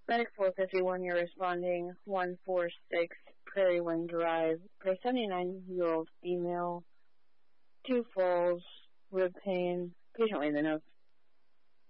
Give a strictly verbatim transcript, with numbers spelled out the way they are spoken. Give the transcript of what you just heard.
Medic four fifty-one, you're responding one four six Prairie Wind Drive for a seventy-nine-year-old female, two falls, rib pain, patient leaving notes.